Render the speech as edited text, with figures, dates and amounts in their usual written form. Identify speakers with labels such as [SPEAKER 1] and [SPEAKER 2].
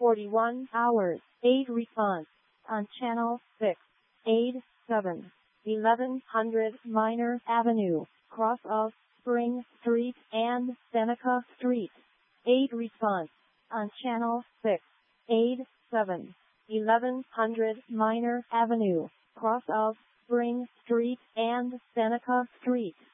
[SPEAKER 1] 41 hours. 8 response. On channel 6. Aid 7. 1100 Minor Avenue, cross of Spring Street and Seneca Street. 8 response. On channel 6. Aid 7. 1100 Minor Avenue, cross of Spring Street and Seneca Street.